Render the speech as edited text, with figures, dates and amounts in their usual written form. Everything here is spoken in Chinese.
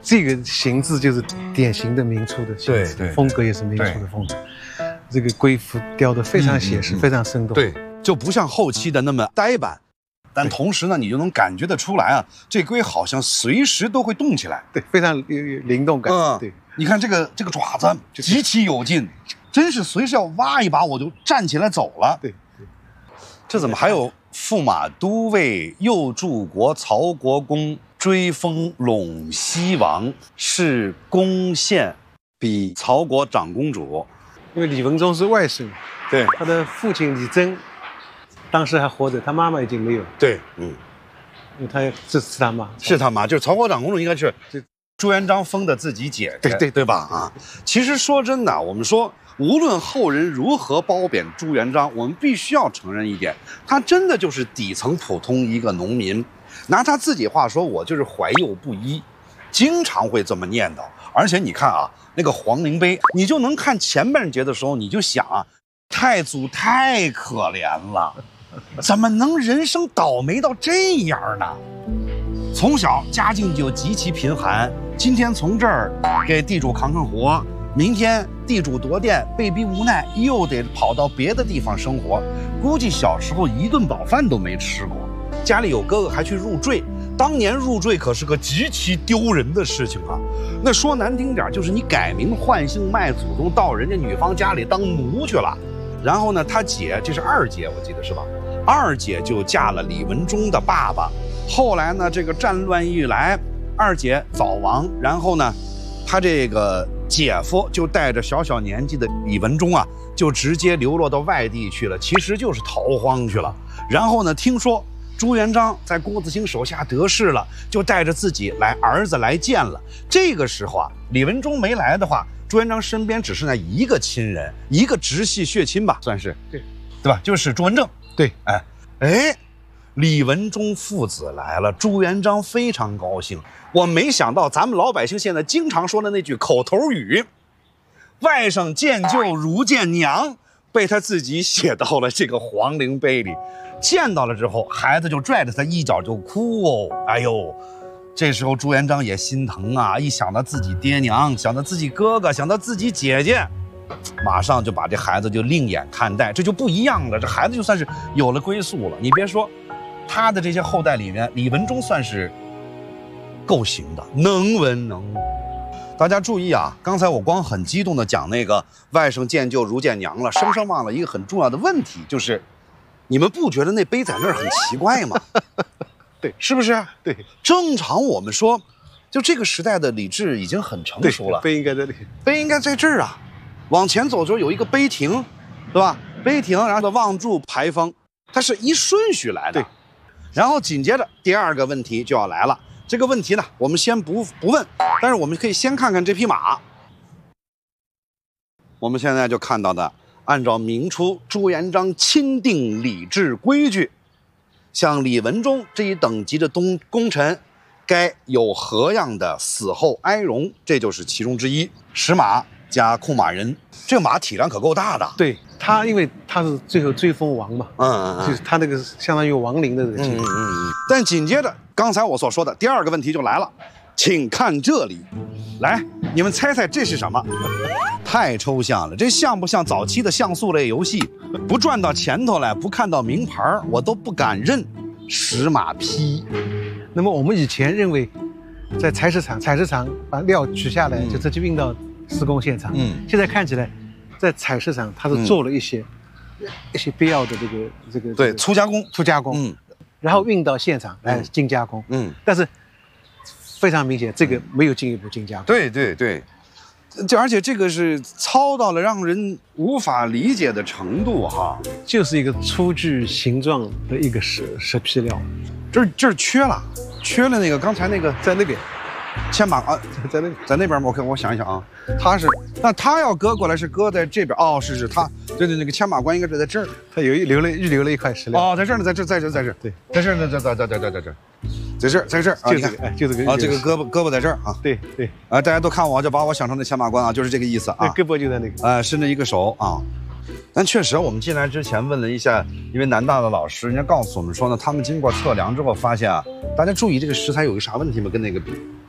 这个形制就是典型的明初的形制， 对， 风格也是明初的风格。这个龟服雕得非常写实，非常生动。 对，就不像后期的那么呆板，但同时呢，你就能感觉得出来啊，这龟好像随时都会动起来， 对，非常有灵动感。对， 你看这个爪子极其有劲，真是随时要挖一把我就站起来走了。 对， 这怎么还有驸马都尉右柱国曹国公追封陇西王，是攻县，比曹国长公主。 因为李文忠是外甥， 对， 他的父亲李真当时还活着，他妈妈已经没有。 对， 因为这是他妈， 是他妈，就是曹国长公主应该是朱元璋封的自己姐姐，对吧？啊，其实说真的，我们说无论后人如何褒贬朱元璋，我们必须要承认一点，他真的就是底层普通一个农民。拿他自己话说，我就是怀幼不依，经常会这么念叨。而且你看啊，那个皇陵碑，你就能看前半节的时候，你就想啊，太祖太可怜了，怎么能人生倒霉到这样呢？从小家境就极其贫寒，今天从这儿给地主扛活，明天地主夺店，被逼无奈又得跑到别的地方生活，估计小时候一顿饱饭都没吃过。家里有哥哥还去入赘，当年入赘可是个极其丢人的事情啊。那说难听点，就是你改名换姓卖祖宗，到人家女方家里当奴去了。然后呢，他姐，这是二姐，我记得是吧？二姐就嫁了李文忠的爸爸。后来呢，这个战乱一来，二姐早亡，然后呢，他这个姐夫就带着小小年纪的李文忠啊，就直接流落到外地去了，其实就是逃荒去了。然后呢，听说朱元璋在郭子兴手下得势了，就带着自己儿子来见了。这个时候啊，李文忠没来的话，朱元璋身边只剩下一个亲人，一个直系血亲吧，算是，对吧？就是朱文正。 对， 李文忠父子来了，朱元璋非常高兴。我没想到咱们老百姓现在经常说的那句口头语“外甥见舅如见娘”，被他自己写到了这个皇陵碑里。见到了之后，孩子就拽着他一脚就哭哦，哎呦！这时候朱元璋也心疼啊，一想到自己爹娘，想到自己哥哥，想到自己姐姐，马上就把这孩子就另眼看待，这就不一样了。这孩子就算是有了归宿了。你别说，他的这些后代里面，李文忠算是够行的，能文能武。大家注意啊，刚才我光很激动的讲那个外甥见舅如见娘了，生生忘了一个很重要的问题，就是你们不觉得那碑在那儿很奇怪吗？ 对， 是不是？ 对， 正常我们说，就这个时代的礼制已经很成熟了， 碑应该在这里， 碑应该在这儿啊。往前走的时候有一个碑亭，对吧？碑亭，然后望柱牌坊，它是一顺序来的。 对， 然后紧接着第二个问题就要来了。这个问题呢，我们先不问，但是我们可以先看看这匹马。我们现在就看到的，按照明初朱元璋钦定礼制规矩，像李文忠这一等级的功臣，该有何样的死后哀荣，这就是其中之一。石马加控马人，这个马体量可够大的。 对他，因为他是最后追封王嘛，就是他那个相当于亡灵的这个情况。 但紧接着刚才我所说的第二个问题就来了，请看这里，来，你们猜猜这是什么？太抽象了，这像不像早期的像素类游戏？不转到前头来，不看到名牌，我都不敢认。石马匹。 那么我们以前认为，在采石场把料取下来就直接运到施工现场。现在看起来，在采石场它是做了一些必要的这个对粗加工， 然后运到现场来精加工。但是非常明显，这个没有进一步精加工。 对。而且这个是糙到了让人无法理解的程度哈， 就是一个粗具形状的一个蛇皮料， 这儿缺了那个刚才那个在那边， 牵马啊，在那边吗？我想一想啊，他要割过来是割在这边哦，是他对那个牵马官应该是在这儿， 他预留了一块石料哦，在这儿呢，在这，对，在这儿呢，在这儿啊， 就这个啊，这个胳膊在这儿啊， 对啊，大家都看我就把我想成那牵马官啊，就是这个意思啊， 胳膊就在那个伸着一个手啊。但确实，我们进来之前问了一下一位南大的老师，人家告诉我们说呢，他们经过测量之后发现啊，大家注意这个石材有一啥问题吗？跟那个比，